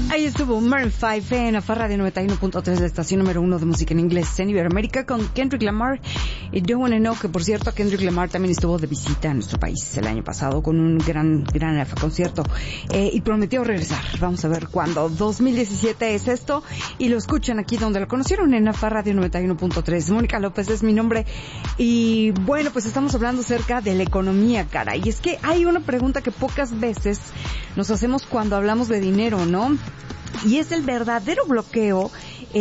Ahí estuvo Maroon 5 en la Farra de 91.3, la estación número 1 de música en inglés en Iberoamérica, con Kendrick Lamar y Don't Wanna Know, que por cierto Kendrick Lamar también estuvo de visita en nuestro país el año pasado con un gran concierto y prometió regresar. Vamos a ver cuándo. 2017 es esto y lo escuchan aquí donde lo conocieron, en la Farra de 91.3. Mónica López es mi nombre y bueno, pues estamos hablando acerca de la economía, cara. Y es que hay una pregunta que pocas veces nos hacemos cuando hablamos de dinero, ¿no? Y es el verdadero bloqueo,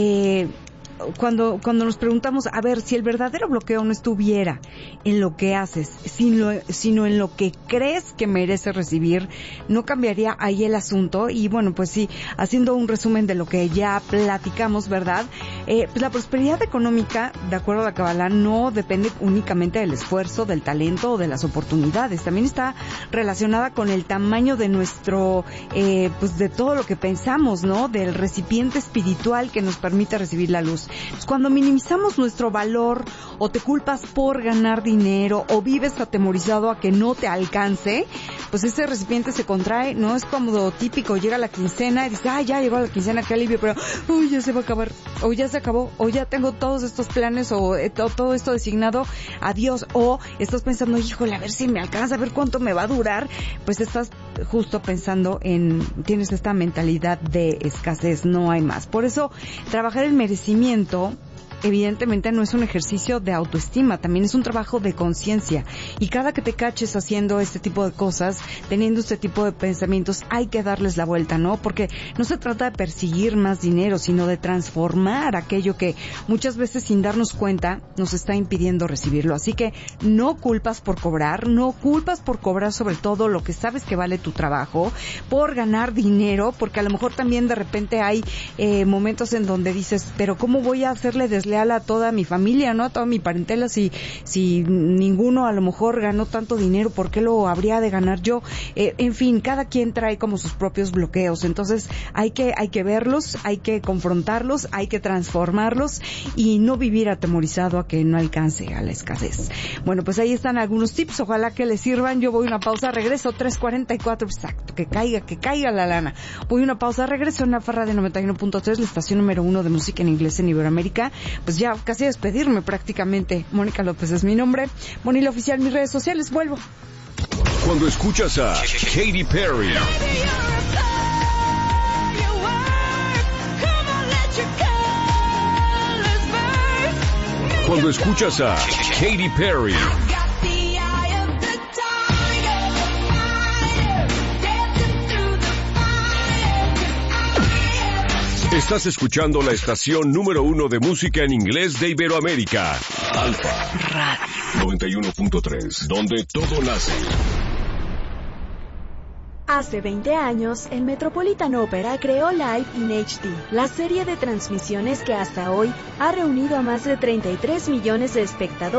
cuando nos preguntamos, a ver, si el verdadero bloqueo no estuviera en lo que haces, sino en lo que crees que mereces recibir, ¿no cambiaría ahí el asunto? Y bueno, pues sí, haciendo un resumen de lo que ya platicamos, ¿verdad? Pues la prosperidad económica, de acuerdo a la Kabbalah, no depende únicamente del esfuerzo, del talento o de las oportunidades. También está relacionada con el tamaño de nuestro, pues de todo lo que pensamos, ¿no? Del recipiente espiritual que nos permite recibir la luz. Pues cuando minimizamos nuestro valor o te culpas por ganar dinero o vives atemorizado a que no te alcance, pues ese recipiente se contrae, no es como típico, llega la quincena y dices, ya llegó la quincena, qué alivio, pero ya se va a acabar, o ya se acabó, o ya tengo todos estos planes o todo esto designado, adiós, o estás pensando, híjole, a ver si me alcanza, a ver cuánto me va a durar, pues estás justo pensando tienes esta mentalidad de escasez, no hay más. Por eso, trabajar el merecimiento evidentemente no es un ejercicio de autoestima, también es un trabajo de conciencia. Y cada que te caches haciendo este tipo de cosas, teniendo este tipo de pensamientos, hay que darles la vuelta, ¿no? Porque no se trata de perseguir más dinero, sino de transformar aquello que muchas veces sin darnos cuenta nos está impidiendo recibirlo. Así que no culpas por cobrar sobre todo lo que sabes que vale tu trabajo, por ganar dinero, porque a lo mejor también de repente hay momentos en donde dices, pero ¿cómo voy a hacerle desleal a toda mi familia, ¿no? A toda mi parentela, si ninguno a lo mejor ganó tanto dinero, ¿por qué lo habría de ganar yo? En fin, cada quien trae como sus propios bloqueos, entonces hay que verlos, hay que confrontarlos, hay que transformarlos y no vivir atemorizado a que no alcance a la escasez. Bueno, pues ahí están algunos tips, ojalá que les sirvan. Yo voy a una pausa, regreso, 3:44, exacto, que caiga la lana. Voy a una pausa, regreso en la Farra de 91.3, la estación número 1 de música en inglés en Iberoamérica. Pues ya casi a despedirme prácticamente. Mónica López es mi nombre. Monila Oficial, mis redes sociales, vuelvo. Cuando escuchas a Katy Perry, cuando escuchas a Katy Perry, estás escuchando la estación número 1 de música en inglés de Iberoamérica, Alfa Radio 91.3, donde todo nace. Hace 20 años, el Metropolitan Opera creó Live in HD, la serie de transmisiones que hasta hoy ha reunido a más de 33 millones de espectadores